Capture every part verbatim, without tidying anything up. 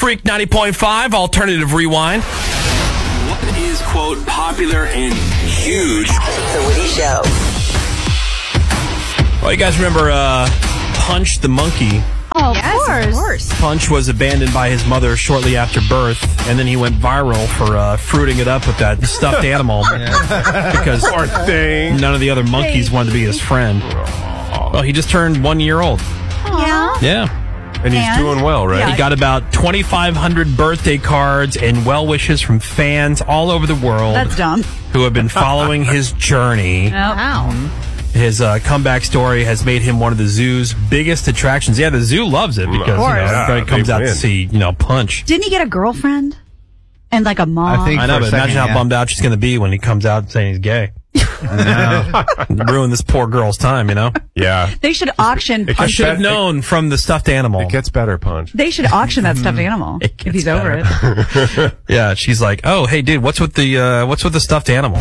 Freak ninety point five, Alternative Rewind. What is, quote, popular and huge? The Woody Show. Well, you guys remember uh, Punch the monkey? Oh, Yes, of course. of course. Punch was abandoned by his mother shortly after birth, and then he went viral for uh, fruiting it up with that stuffed animal because Poor thing. none of the other monkeys wanted to be his friend. Well, he just turned one year old. Yeah. Yeah. And he's And? doing well, right? He got about twenty-five hundred birthday cards and well wishes from fans all over the world That's dumb. who have been following his journey. Wow. His uh, comeback story has made him one of the zoo's biggest attractions. Yeah, the zoo loves it because you know, course. everybody Yeah, comes they out to win. see, you know, Punch. Didn't he get a girlfriend? And like a mom? I think- I know, for a but second, imagine how yeah. bummed out she's going to be when he comes out saying he's gay. Ruin this poor girl's time, you know? Yeah. They should auction I Punch. should have bet- known from the stuffed animal. It gets better, Punch. They should auction that stuffed animal It if gets he's over better. it. Yeah, she's like, oh, hey, dude, what's with the uh, what's with the stuffed animal?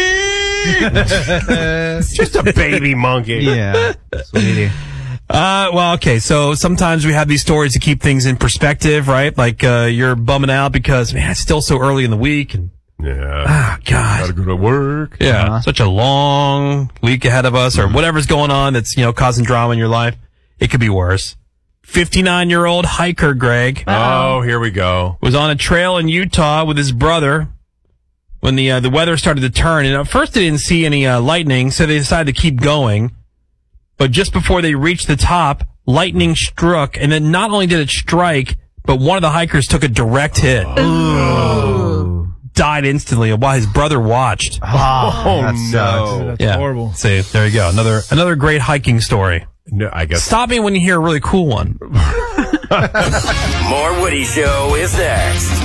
It's just a baby monkey. Yeah. That's what we do. Uh, well, okay, so sometimes we have these stories to keep things in perspective, right? Like, uh, you're bumming out because, man, it's still so early in the week, and, Yeah. ah, God. Gotta go to work. Yeah, Uh-huh. such a long week ahead of us, or whatever's going on that's, you know, causing drama in your life. It could be worse. fifty-nine-year-old hiker Greg Oh, here we go. was on a trail in Utah with his brother when the uh, the weather started to turn. And at first they didn't see any uh, lightning, so they decided to keep going. But just before they reached the top, lightning struck, and then not only did it strike, but one of the hikers took a direct hit. Died instantly while his brother watched. Oh, that no. sucks. That's Yeah. horrible. See, there you go. Another another great hiking story. No, I guess. Stop me when you hear a really cool one. More Woody Show is next.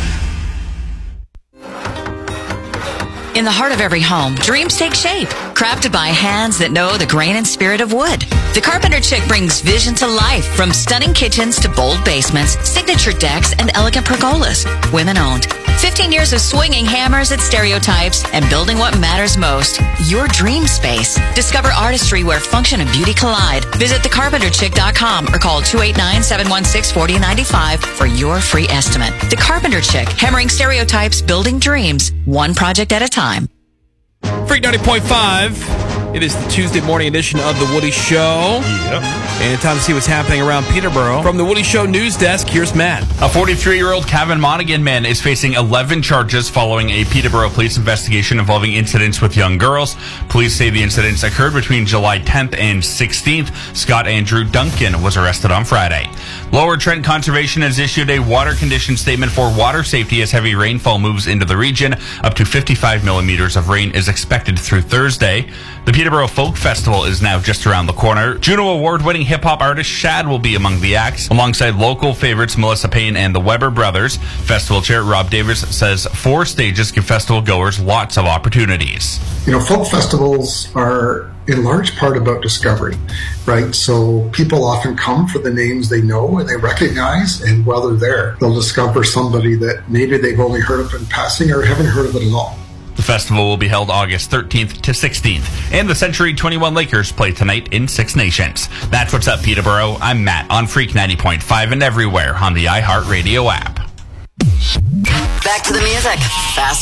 In the heart of every home, dreams take shape. Crafted by hands that know the grain and spirit of wood. The Carpenter Chick brings vision to life, from stunning kitchens to bold basements, signature decks, and elegant pergolas. Women owned. fifteen years of swinging hammers at stereotypes and building what matters most, your dream space. Discover artistry where function and beauty collide. Visit the carpenter chick dot com or call two eight nine, seven one six, four zero nine five for your free estimate. The Carpenter Chick, hammering stereotypes, building dreams, one project at a time. Freak ninety point five. It is the Tuesday morning edition of The Woody Show. Yep. And it's time to see what's happening around Peterborough. From The Woody Show news desk, here's Matt. A forty-three-year-old Cavan Monaghan man is facing eleven charges following a Peterborough police investigation involving incidents with young girls. Police say the incidents occurred between July tenth and sixteenth. Scott Andrew Duncan was arrested on Friday. Lower Trent Conservation has issued a water condition statement for water safety as heavy rainfall moves into the region. Up to fifty-five millimeters of rain is expected through Thursday. The Peterborough Folk Festival is now just around the corner. Juno Award-winning hip-hop artist Shad will be among the acts, alongside local favorites Melissa Payne and the Weber Brothers. Festival chair Rob Davis says four stages give festival goers lots of opportunities. You know, folk festivals are in large part about discovery, right? So people often come for the names they know and they recognize, and while they're there, they'll discover somebody that maybe they've only heard of in passing or haven't heard of it at all. The festival will be held August thirteenth to sixteenth, and the Century twenty-one Lakers play tonight in Six Nations. That's what's up, Peterborough. I'm Matt on Freak ninety point five and everywhere on the iHeartRadio app. Back to the music. Fast